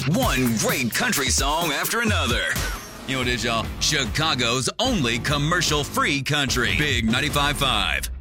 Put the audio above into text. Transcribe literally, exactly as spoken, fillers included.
One great country song after another. You know what it is, y'all? Chicago's only commercial-free country. Big ninety-five point five.